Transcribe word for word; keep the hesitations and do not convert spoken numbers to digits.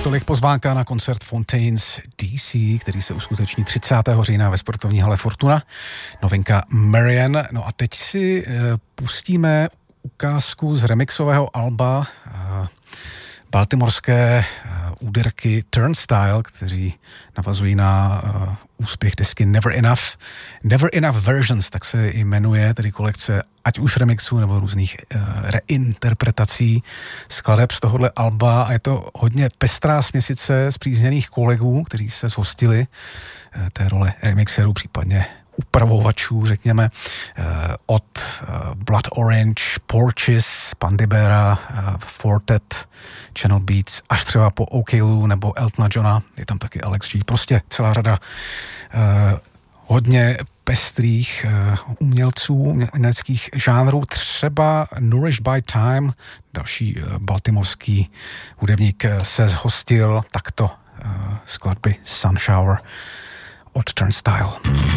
Tolik pozvánka na koncert Fontaines D C, který se uskuteční třicátého října ve sportovní hale Fortuna. Novinka Marian. No a teď si e, pustíme ukázku z remixového alba e, baltimorské uh, úderky Turnstile, kteří navazují na uh, úspěch desky Never Enough. Never Enough Versions, tak se jmenuje, tedy kolekce ať už remixů nebo různých uh, reinterpretací skladeb z tohohle alba a je to hodně pestrá směsice spřízněných kolegů, kteří se zhostili uh, té role remixerů, případně upravovačů, řekněme, od Blood Orange, Porches, Pandibera, Fortet, Channel Beats, až třeba po OK Lou nebo Eltona Johna, je tam taky Alex G. Prostě celá řada uh, hodně pestrých uh, umělců, uměleckých žánrů, třeba Nourished by Time, další uh, baltimorský hudebník se zhostil takto uh, skladby Sunshower od Turnstile.